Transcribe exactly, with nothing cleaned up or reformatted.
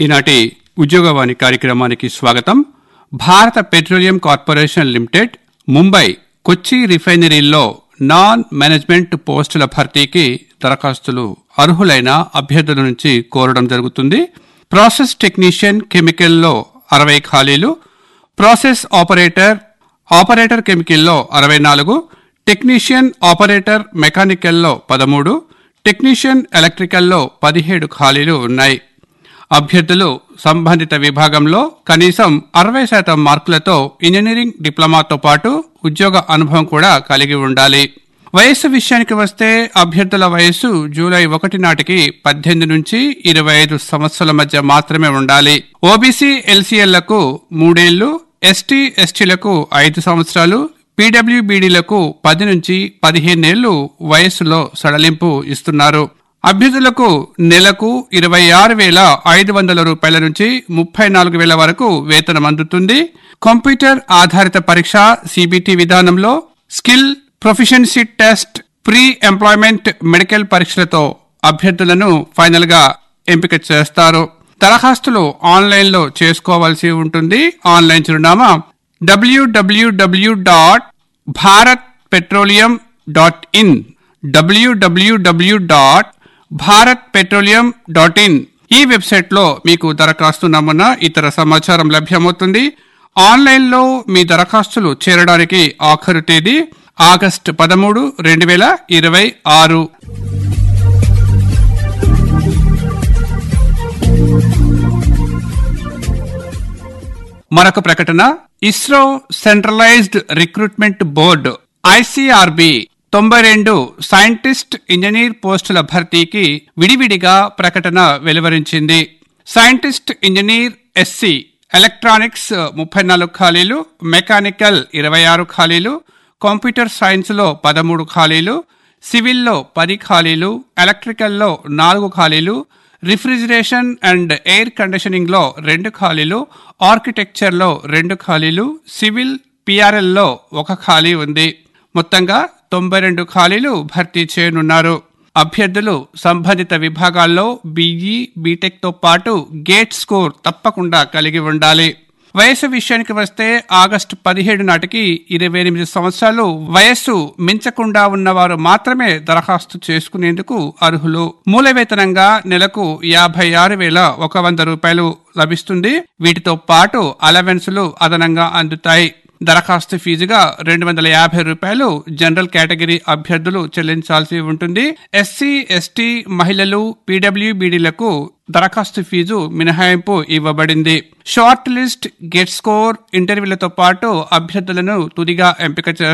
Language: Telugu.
ఈనాటి ఉద్యోగవాణి కార్యక్రమానికి స్వాగతం. భారత పెట్రోలియం కార్పొరేషన్ లిమిటెడ్ ముంబై కొచ్చి రిఫైనరీల్లో నాన్ మేనేజ్మెంట్ పోస్టుల భర్తీకి దరఖాస్తులు అర్హులైన అభ్యర్థుల నుంచి కోరడం జరుగుతుంది. ప్రాసెస్ టెక్నీషియన్ కెమికల్లో అరవై ఖాళీలు, ప్రాసెస్ ఆపరేటర్ ఆపరేటర్ కెమికల్లో అరవై నాలుగు, టెక్నీషియన్ ఆపరేటర్ మెకానికల్లో పదమూడు, టెక్నీషియన్ ఎలక్ట్రికల్లో పదిహేడు ఖాళీలు ఉన్నాయి. అభ్యర్థులు సంబంధిత విభాగంలో కనీసం అరవై శాతం మార్కులతో ఇంజనీరింగ్ డిప్లొమాతో పాటు ఉద్యోగ అనుభవం కూడా కలిగి ఉండాలి. వయస్సు విషయానికి వస్తే అభ్యర్థుల వయస్సు జూలై ఒకటి నాటికి పద్దెనిమిది నుంచి ఇరవై ఐదు సంవత్సరాల మధ్య మాత్రమే ఉండాలి. ఓబీసీ ఎల్సీఎల్లకు మూడేళ్లు, ఎస్టీ ఎస్టీలకు ఐదు సంవత్సరాలు, పీడబ్ల్యూబీడీలకు పది నుంచి పదిహేనేళ్లు వయస్సులో సడలింపు ఇస్తున్నారు. అభ్యర్థులకు నెలకు ఇరవై ఆరు వేల ఐదు వందల రూపాయల నుంచి ముప్పై నాలుగు వేల వరకు వేతనం అందుతుంది. కంప్యూటర్ ఆధారిత పరీక్ష సీబీటీ విధానంలో skill proficiency test, pre employment medical పరీక్షలతో అభ్యర్థులను ఫైనల్ గా ఎంపిక చేస్తారు. దరఖాస్తులు ఆన్లైన్ లో చేసుకోవాల్సి ఉంటుంది. ఆన్లైన్ చిరునామా డబ్ల్యూడబ్ల్యూడబ్ల్యూ dot Bharat petroleum dot in WWW dot Bharat petroleum dot in ఈ వెబ్సైట్ లో మీకు దరఖాస్తు నమూనా, ఇతర సమాచారం లభ్యమవుతుంది. ఆన్లైన్ లో మీ దరఖాస్తులు చేరడానికి ఆఖరు తేదీ ఆగస్టు పదమూడు రెండు వేల ఇరవై ఆరు. మరొక ప్రకటన. ఇస్రో సెంట్రలైజ్డ్ రిక్రూట్మెంట్ బోర్డు ఐసీఆర్బీ తొంభై రెండు సైంటిస్ట్ ఇంజనీర్ పోస్టుల భర్తీకి విడివిడిగా ప్రకటన వెలువరించింది. సైంటిస్ట్ ఇంజనీర్ ఎస్సీ ఎలక్ట్రానిక్స్ ముప్పై నాలుగు ఖాళీలు, మెకానికల్ ఇరవై ఆరు ఖాళీలు, కంప్యూటర్ సైన్స్ లో పదమూడు ఖాళీలు, సివిల్లో పది ఖాళీలు, ఎలక్ట్రికల్లో నాలుగు ఖాళీలు, రిఫ్రిజిరేషన్ అండ్ ఎయిర్ కండిషనింగ్ లో రెండు ఖాళీలు, ఆర్కిటెక్చర్ లో రెండు ఖాళీలు, సివిల్ పిఆర్ఎల్ లో ఒక ఖాళీ ఉంది. మొత్తంగా తొంభై రెండు ఖాళీలు భర్తీ చేయనున్నారు. అభ్యర్థులు సంబంధిత విభాగాల్లో బీఈ, బీటెక్ తో పాటు గేట్ స్కోర్ తప్పకుండా కలిగి ఉండాలి. వయసు విషయానికి వస్తే ఆగస్టు పదిహేడు నాటికి ఇరవై ఎనిమిది సంవత్సరాలు వయస్సు మించకుండా ఉన్నవారు మాత్రమే దరఖాస్తు చేసుకునేందుకు అర్హులు. మూల వేతనంగా నెలకు యాభై ఆరు వేల ఒక వంద రూపాయలు లభిస్తుంది. వీటితో పాటు అలవెన్సులు అదనంగా అందుతాయి. దరఖాస్తు ఫీజుగా రెండు వందల యాభై రూపాయలు జనరల్ కేటగిరీ అభ్యర్థులు చెల్లించాల్సి ఉంటుంది. ఎస్సీ, ఎస్టీ, మహిళలు, పీడబ్ల్యూబీడీలకు దరఖాస్తు ఫీజు మినహాయింపు ఇవ్వబడింది. షార్ట్ లిస్ట్, గెట్ స్కోర్, ఇంటర్వ్యూలతో పాటు అభ్యర్థులను తుదిగా ఎంపిక చేస్తారు.